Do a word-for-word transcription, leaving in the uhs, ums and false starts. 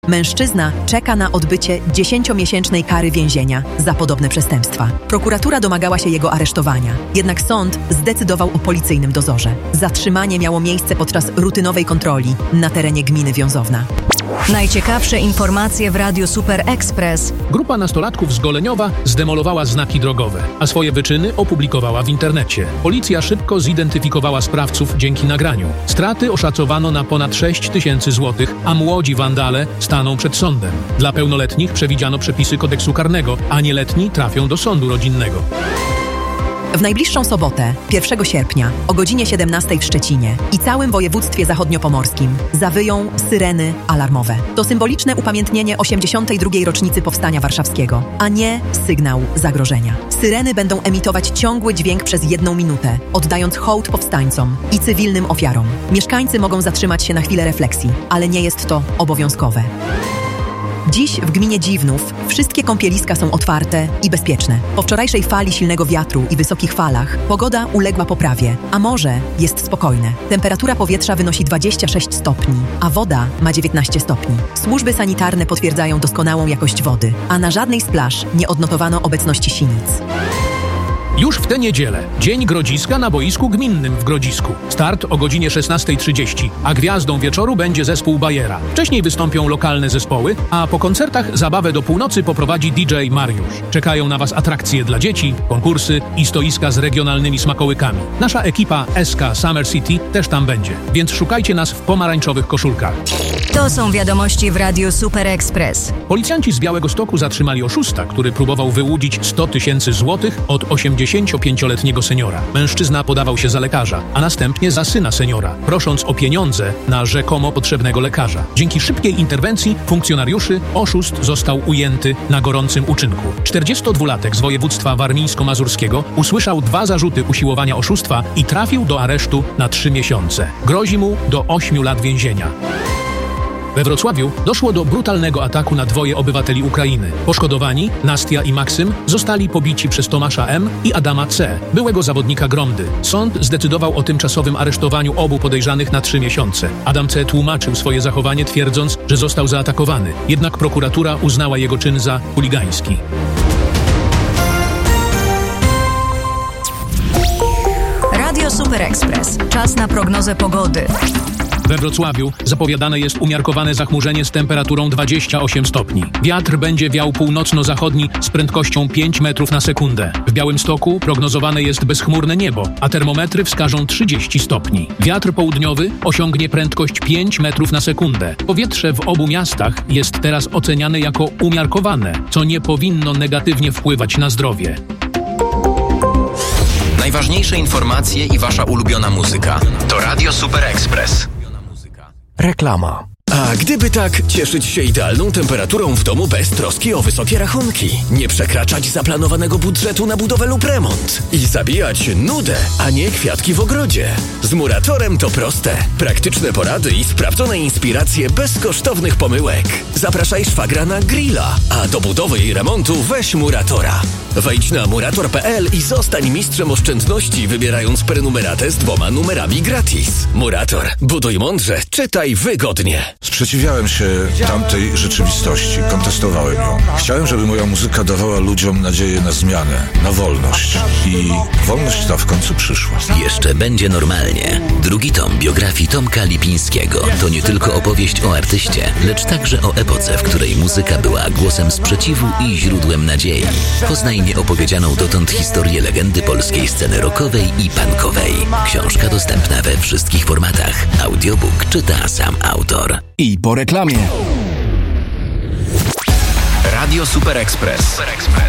Mężczyzna czeka na odbycie dziesięciomiesięcznej kary więzienia za podobne przestępstwa. Prokuratura domagała się jego aresztowania, jednak sąd zdecydował o policyjnym dozorze. Zatrzymanie miało miejsce podczas rutynowej kontroli na terenie gminy Wiązowna. Najciekawsze informacje w Radiu Super Express. Grupa nastolatków z Goleniowa zdemolowała znaki drogowe, a swoje wyczyny opublikowała w internecie. Policja szybko zidentyfikowała sprawców dzięki nagraniu. Straty oszacowano na ponad sześć tysięcy złotych, a młodzi wandale staną przed sądem. Dla pełnoletnich przewidziano przepisy kodeksu karnego, a nieletni trafią do sądu rodzinnego. W najbliższą sobotę, pierwszego sierpnia, o godzinie siedemnastej w Szczecinie i całym województwie zachodniopomorskim zawyją syreny alarmowe. To symboliczne upamiętnienie osiemdziesiątej drugiej rocznicy Powstania Warszawskiego, a nie sygnał zagrożenia. Syreny będą emitować ciągły dźwięk przez jedną minutę, oddając hołd powstańcom i cywilnym ofiarom. Mieszkańcy mogą zatrzymać się na chwilę refleksji, ale nie jest to obowiązkowe. Dziś w gminie Dziwnów wszystkie kąpieliska są otwarte i bezpieczne. Po wczorajszej fali silnego wiatru i wysokich falach pogoda uległa poprawie, a morze jest spokojne. Temperatura powietrza wynosi dwadzieścia sześć stopni, a woda ma dziewiętnaście stopni. Służby sanitarne potwierdzają doskonałą jakość wody, a na żadnej z plaż nie odnotowano obecności sinic. Już w tę niedzielę Dzień Grodziska na boisku gminnym w Grodzisku. Start o godzinie szesnastej trzydzieści, a gwiazdą wieczoru będzie zespół Bajera. Wcześniej wystąpią lokalne zespoły, a po koncertach zabawę do północy poprowadzi D J Mariusz. Czekają na Was atrakcje dla dzieci, konkursy i stoiska z regionalnymi smakołykami. Nasza ekipa S K Summer City też tam będzie, więc szukajcie nas w pomarańczowych koszulkach. To są wiadomości w Radiu Super Express. Policjanci z Białegostoku zatrzymali oszusta, który próbował wyłudzić sto tysięcy złotych od osiemdziesięciopięcioletniego seniora. Mężczyzna podawał się za lekarza, a następnie za syna seniora, prosząc o pieniądze na rzekomo potrzebnego lekarza. Dzięki szybkiej interwencji funkcjonariuszy oszust został ujęty na gorącym uczynku. czterdziestodwulatek z województwa warmińsko-mazurskiego usłyszał dwa zarzuty usiłowania oszustwa i trafił do aresztu na trzy miesiące. Grozi mu do ośmiu lat więzienia. We Wrocławiu doszło do brutalnego ataku na dwoje obywateli Ukrainy. Poszkodowani, Nastia i Maksym, zostali pobici przez Tomasza M. i Adama C., byłego zawodnika Gromdy. Sąd zdecydował o tymczasowym aresztowaniu obu podejrzanych na trzy miesiące. Adam C. tłumaczył swoje zachowanie, twierdząc, że został zaatakowany. Jednak prokuratura uznała jego czyn za chuligański. Radio Super Express. Czas na prognozę pogody. We Wrocławiu zapowiadane jest umiarkowane zachmurzenie z temperaturą dwadzieścia osiem stopni. Wiatr będzie wiał północno-zachodni z prędkością pięć metrów na sekundę. W Białymstoku prognozowane jest bezchmurne niebo, a termometry wskażą trzydzieści stopni. Wiatr południowy osiągnie prędkość pięć metrów na sekundę. Powietrze w obu miastach jest teraz oceniane jako umiarkowane, co nie powinno negatywnie wpływać na zdrowie. Najważniejsze informacje i Wasza ulubiona muzyka to Radio Super Express. Reklama. A gdyby tak, cieszyć się idealną temperaturą w domu bez troski o wysokie rachunki, nie przekraczać zaplanowanego budżetu na budowę lub remont i zabijać nudę, a nie kwiatki w ogrodzie. Z Muratorem to proste. Praktyczne porady i sprawdzone inspiracje bez kosztownych pomyłek. Zapraszaj szwagra na grilla, a do budowy i remontu weź Muratora. Wejdź na murator kropka p l i zostań mistrzem oszczędności, wybierając prenumeratę z dwoma numerami gratis. Murator. Buduj mądrze, czytaj wygodnie. Sprzeciwiałem się tamtej rzeczywistości, kontestowałem ją. Chciałem, żeby moja muzyka dawała ludziom nadzieję na zmianę, na wolność. I wolność ta w końcu przyszła. Jeszcze będzie normalnie. Drugi tom biografii Tomka Lipińskiego to nie tylko opowieść o artyście, lecz także o epoce, w której muzyka była głosem sprzeciwu i źródłem nadziei. Poznaj nieopowiedzianą dotąd historię legendy polskiej sceny rockowej i punkowej. Książka dostępna we wszystkich formatach. Audiobook czyta sam autor. I po reklamie. Radio Super Express. Super Express.